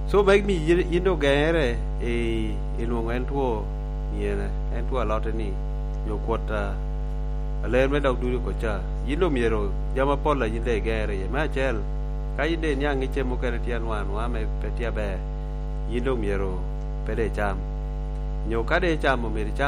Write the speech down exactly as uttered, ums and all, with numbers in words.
so make me indo gere e iluongo en tuo miene en tuo alote ni nyokwota alen me dok duri ko cha yindo miero jama pola yinde gere ye ma chel ka yinde nyang ichemo kere tian wan wa me petia be yindo miero pede cham nyokade chamo mi